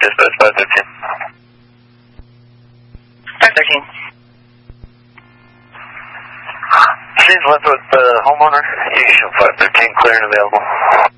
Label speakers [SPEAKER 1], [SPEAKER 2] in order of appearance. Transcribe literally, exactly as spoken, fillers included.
[SPEAKER 1] Dispatch five thirteen.
[SPEAKER 2] five thirteen.
[SPEAKER 1] She's left with the homeowner. You show five thirteen, clear and available.